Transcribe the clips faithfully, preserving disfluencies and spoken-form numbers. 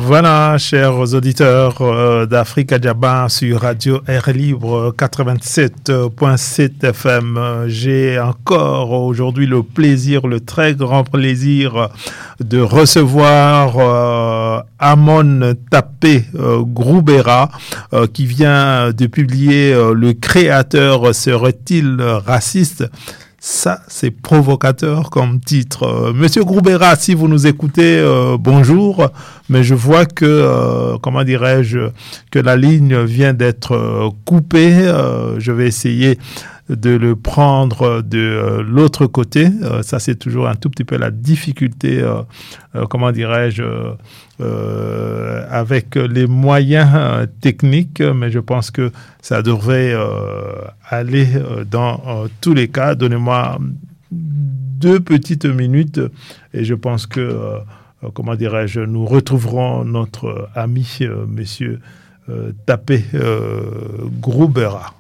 Voilà, chers auditeurs euh, d'Africa Djaba sur Radio Air Libre quatre-vingt-sept virgule sept F M. J'ai encore aujourd'hui le plaisir, le très grand plaisir de recevoir euh, Amon Tapé euh, Groubera euh, qui vient de publier euh, Le créateur serait-il raciste ? Ça, c'est provocateur comme titre. Monsieur Groubera, si vous nous écoutez, euh, bonjour. Mais je vois que, euh, comment dirais-je, que la ligne vient d'être euh, coupée. Euh, je vais essayer de le prendre de euh, l'autre côté. Euh, ça, c'est toujours un tout petit peu la difficulté, euh, euh, comment dirais-je, euh, avec les moyens euh, techniques. Mais je pense que ça devrait euh, aller euh, dans euh, tous les cas. Donnez-moi deux petites minutes et je pense que, euh, comment dirais-je, nous retrouverons notre ami, euh, monsieur euh, Tapé euh, Groubera.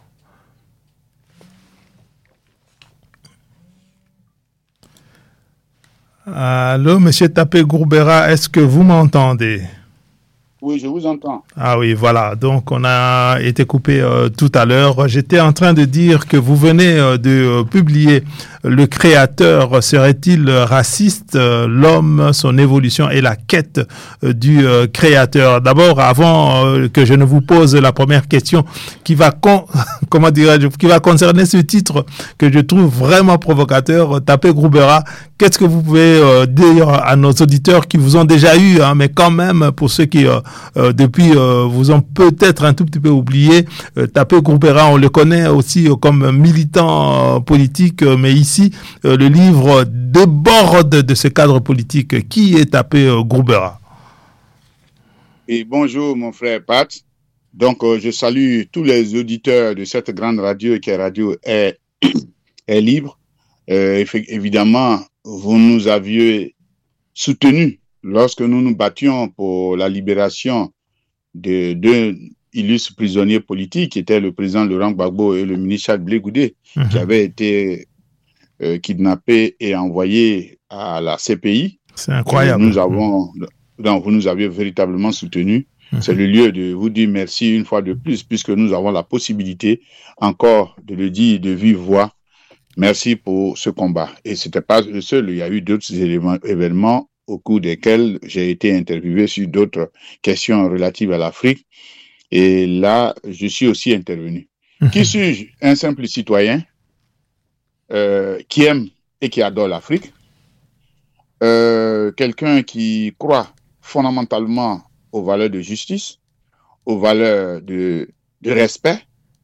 Allô, monsieur Tapé Groubera, est-ce que vous m'entendez? Oui, je vous entends. Ah oui, voilà. Donc, on a été coupé euh, tout à l'heure. J'étais en train de dire que vous venez euh, de euh, publier Le créateur serait-il raciste? euh, L'homme, son évolution et la quête euh, du euh, créateur. D'abord, avant euh, que je ne vous pose la première question qui va, con- comment dirais-je, qui va concerner ce titre que je trouve vraiment provocateur, Tapé Groubera, qu'est-ce que vous pouvez euh, dire à nos auditeurs qui vous ont déjà eu, hein, mais quand même, pour ceux qui... Euh, Euh, depuis, euh, vous ont peut-être un tout petit peu oublié. Euh, Tapé Groubera, on le connaît aussi euh, comme militant euh, politique, euh, mais ici, euh, le livre déborde de ce cadre politique. Qui est Tapé euh, Groubera? Et bonjour, mon frère Pat. Donc, euh, je salue tous les auditeurs de cette grande radio qui est Radio est, est libre. Euh, évidemment, vous nous aviez soutenus lorsque nous nous battions pour la libération de deux illustres prisonniers politiques, qui étaient le président Laurent Gbagbo et le ministre Charles Blé Goudé, mmh. qui avaient été euh, kidnappés et envoyés à la C P I. C'est incroyable. Et nous avons, donc vous nous avez véritablement soutenus. Mmh. C'est le lieu de vous dire merci une fois de plus, puisque nous avons la possibilité encore de le dire de vive voix. Merci pour ce combat. Et ce n'était pas le seul, il y a eu d'autres éléments, événements au cours desquels j'ai été interviewé sur d'autres questions relatives à l'Afrique. Et là, je suis aussi intervenu. Mmh. Qui suis-je? Un simple citoyen euh, qui aime et qui adore l'Afrique. Euh, quelqu'un qui croit fondamentalement aux valeurs de justice, aux valeurs de, de respect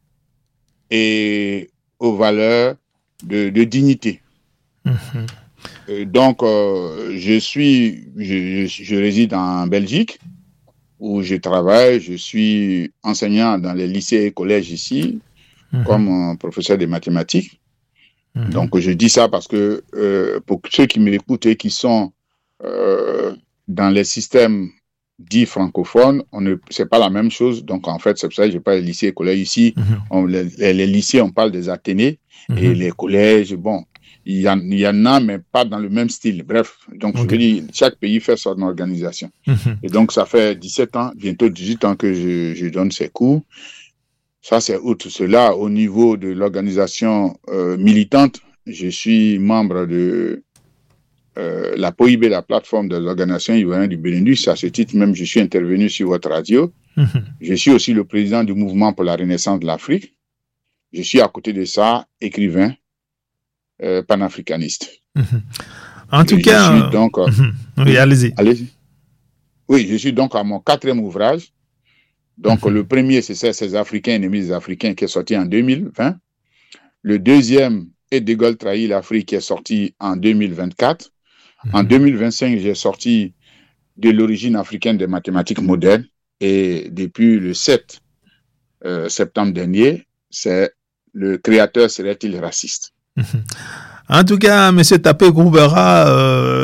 et aux valeurs de, de dignité. Mmh. Donc, euh, je suis, je, je, je réside en Belgique où je travaille. Je suis enseignant dans les lycées et collèges ici, mmh. comme euh, professeur de mathématiques. Mmh. Donc, je dis ça parce que euh, pour ceux qui m'écoutent et qui sont euh, dans les systèmes dits francophones, on ne, c'est pas la même chose. Donc, en fait, c'est pour ça que je parle des lycées et collèges ici. Mmh. On, les, les lycées, on parle des Athénée mmh. et les collèges, bon. Il y, en, il y en a, mais pas dans le même style. Bref, donc okay. Je veux dire, chaque pays fait son organisation. Mm-hmm. Et donc, ça fait dix-sept ans, bientôt dix-huit ans que je, je donne ces cours. Ça, c'est outre cela, au niveau de l'organisation euh, militante, je suis membre de euh, la P O I B, la plateforme de l'organisation ivoirienne du Benelux. À ce titre même, je suis intervenu sur votre radio. Mm-hmm. Je suis aussi le président du mouvement pour la renaissance de l'Afrique. Je suis à côté de ça, écrivain. Euh, panafricaniste. Mmh. En tout et cas, je suis donc, euh, mmh. oui, allez-y. allez-y. Oui, je suis donc à mon quatrième ouvrage. Donc, mmh. le premier, c'est Ces Africains ennemis des Africains, qui est sorti en deux mille vingt. Le deuxième est De Gaulle trahit l'Afrique, qui est sorti en deux mille vingt-quatre. Mmh. En deux mille vingt-cinq, j'ai sorti De l'origine africaine des mathématiques modernes. Et depuis le sept euh, septembre dernier, c'est Le créateur serait-il raciste? En tout cas, M. Tapé Groubera, euh,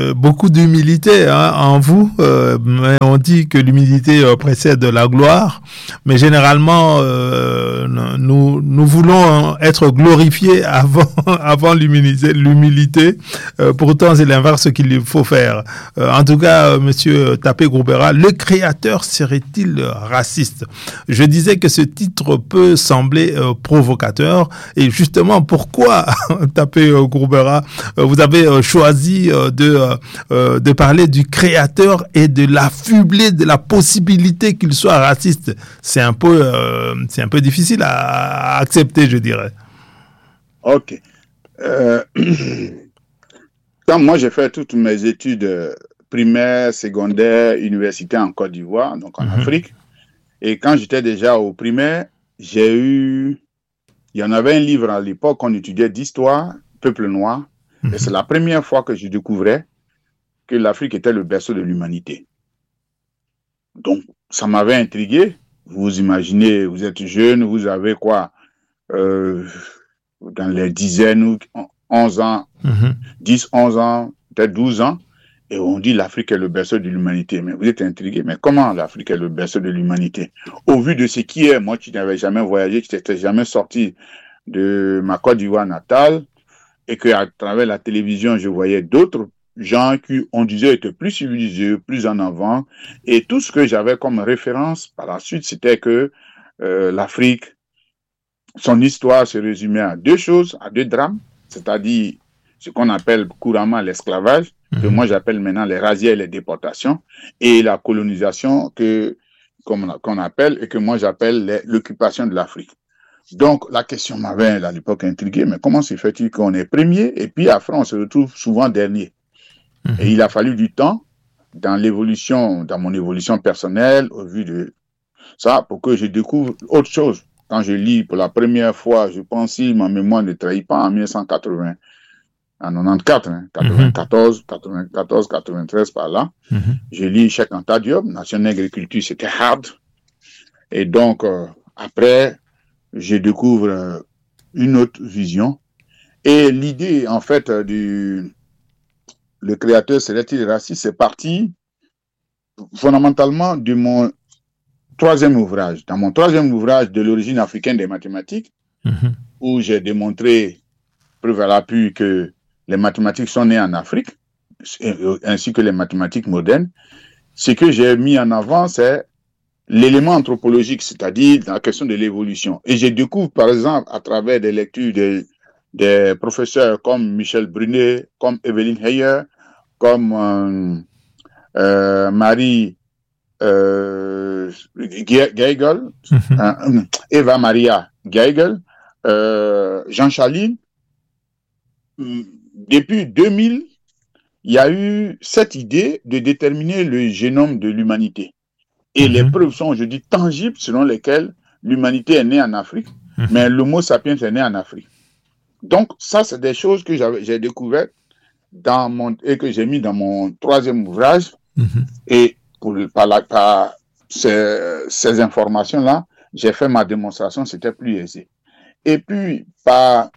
euh, beaucoup d'humilité hein, en vous. Euh, mais on dit que l'humilité euh, précède la gloire, mais généralement, euh, nous, nous voulons être glorifiés avant, avant l'humilité. l'humilité. Euh, pourtant, c'est l'inverse qu'il faut faire. Euh, en tout cas, euh, Monsieur Tapé Grobera, le créateur serait-il raciste? Je disais que ce titre peut sembler euh, provocateur, et justement, pourquoi Tapé euh, Grobera, euh, vous avez euh, choisi euh, de, euh, de parler du créateur et de l'affubler de la possibilité qu'il soit raciste? C'est un peu, euh, c'est un peu difficile à, à accepter, je dirais. Ok. Euh, quand moi j'ai fait toutes mes études primaires, secondaires, universitaires en Côte d'Ivoire, donc en mm-hmm. Afrique, et quand j'étais déjà au primaire, j'ai eu, il y en avait un livre à l'époque qu'on étudiait d'histoire, Peuple noir, mm-hmm. et c'est la première fois que je découvrais que l'Afrique était le berceau de l'humanité. Donc ça m'avait intrigué. Vous imaginez, vous êtes jeune, vous avez quoi, euh, dans les dizaines ou onze ans, mm-hmm. dix, onze ans, peut-être douze ans, et on dit l'Afrique est le berceau de l'humanité. Mais vous êtes intrigué, mais comment l'Afrique est le berceau de l'humanité? Au vu de ce qui est, moi qui n'avais jamais voyagé, qui n'étais jamais sorti de ma Côte d'Ivoire natale, et qu'à travers la télévision, je voyais d'autres gens qui, on disait, étaient plus civilisés, plus en avant, et tout ce que j'avais comme référence par la suite, c'était que euh, l'Afrique, son histoire se résumait à deux choses, à deux drames, c'est-à-dire ce qu'on appelle couramment l'esclavage, mmh. que moi j'appelle maintenant les razzias et les déportations, et la colonisation que, comme, qu'on appelle, et que moi j'appelle les, l'occupation de l'Afrique. Donc la question m'avait à l'époque intrigué, mais comment se fait-il qu'on est premier, et puis après on se retrouve souvent dernier? Mmh. Et il a fallu du temps dans l'évolution, dans mon évolution personnelle, au vu de ça, pour que je découvre autre chose. Quand je lis pour la première fois, je pense si ma mémoire ne trahit pas, en mille neuf cent quatre-vingts, en quatre-vingt-quatorze, hein, quatre-vingt-quatorze, mm-hmm. quatre-vingt-quatorze, quatre-vingt-treize par là, mm-hmm. je lis Cheikh Anta Diop, Nation Nègre et Culture, c'était hard. Et donc, euh, après, je découvre euh, une autre vision. Et l'idée, en fait, euh, du le créateur serait-il raciste, c'est parti fondamentalement de mon troisième ouvrage. Dans mon troisième ouvrage de l'origine africaine des mathématiques, mm-hmm. où j'ai démontré, preuve à l'appui, que les mathématiques sont nées en Afrique, ainsi que les mathématiques modernes, ce que j'ai mis en avant, c'est l'élément anthropologique, c'est-à-dire la question de l'évolution. Et je découvre, par exemple, à travers des lectures des, des professeurs comme Michel Brunet, comme Evelyn Heyer, comme euh, euh, Marie euh, Geigel, mm-hmm. euh, Eva Maria Geigel, euh, Jean Chaline. Depuis deux mille, il y a eu cette idée de déterminer le génome de l'humanité. Et mm-hmm. les preuves sont aujourd'hui tangibles selon lesquelles l'humanité est née en Afrique, mm-hmm. mais l'Homo sapiens est né en Afrique. Donc, ça, c'est des choses que j'avais, j'ai découvertes dans mon, et que j'ai mis dans mon troisième ouvrage. Mm-hmm. Et pour, par, la, par ces, ces informations-là, j'ai fait ma démonstration, c'était plus aisé. Et puis, par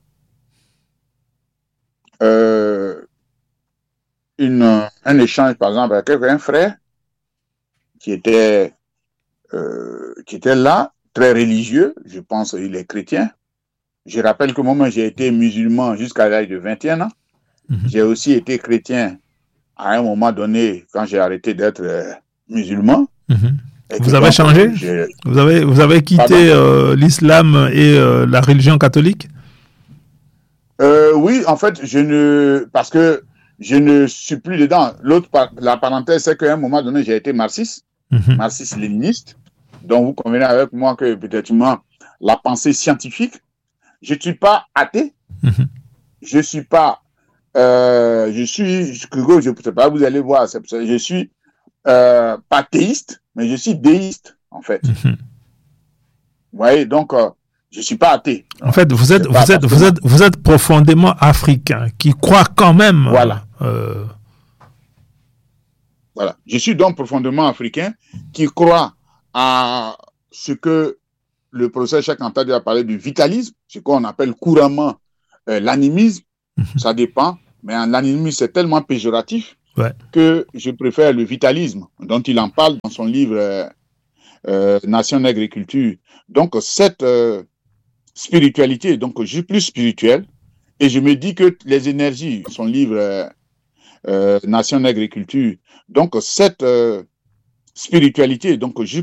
euh, une, un échange, par exemple, avec un frère qui était, euh, qui était là, très religieux, je pense qu'il est chrétien. Je rappelle que moi, j'ai été musulman jusqu'à l'âge de vingt et un ans. Mm-hmm. J'ai aussi été chrétien à un moment donné, quand j'ai arrêté d'être euh, musulman. Mm-hmm. Vous avez changé vous avez, vous avez quitté euh, l'islam et euh, la religion catholique? euh, Oui, en fait, je ne... Parce que je ne suis plus dedans. L'autre, la parenthèse, c'est qu'à un moment donné, j'ai été marxiste, mm-hmm. marxiste-léniniste. Donc, vous convenez avec moi que peut-être la pensée scientifique, je ne suis pas athée, mm-hmm. je ne suis pas... Euh, je suis... Je ne sais pas, vous allez voir, je suis euh, pas théiste, mais je suis déiste, en fait. Mm-hmm. Vous voyez, donc... Euh, je ne suis pas athée. En fait, vous êtes, vous êtes, vous êtes, vous êtes profondément africain, qui croit quand même. Voilà. Euh... Voilà. Je suis donc profondément africain, qui croit à ce que le professeur Cheikh Anta Diop a parlé du vitalisme, ce qu'on appelle couramment euh, l'animisme. Mm-hmm. Ça dépend, mais l'animisme c'est tellement péjoratif. ouais. que je préfère le vitalisme, dont il en parle dans son livre euh, euh, Nation Nègre et Culture. Donc, cette euh, spiritualité, donc je suis plus spirituel, et je me dis que les énergies, son livre euh, euh, Nation Nègre et Culture, donc cette euh, spiritualité, donc je